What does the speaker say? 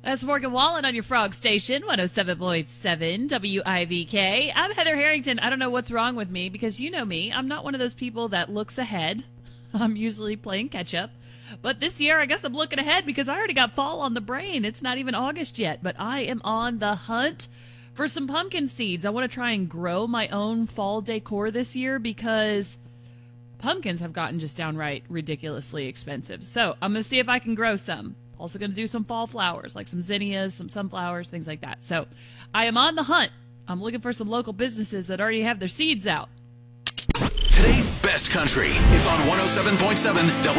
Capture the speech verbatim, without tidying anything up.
That's Morgan Wallen on your Frog Station, one oh seven point seven W I V K. I'm Heather Harrington. I don't know what's wrong with me because you know me. I'm not one of those people that looks ahead. I'm usually playing catch up. But this year, I guess I'm looking ahead because I already got fall on the brain. It's not even August yet, but I am on the hunt for some pumpkin seeds. I want to try and grow my own fall decor this year because pumpkins have gotten just downright ridiculously expensive. So I'm going to see if I can grow some. Also going to do some fall flowers, like some zinnias, some sunflowers, things like that. So I am on the hunt. I'm looking for some local businesses that already have their seeds out. Today's best country is on one oh seven point seven W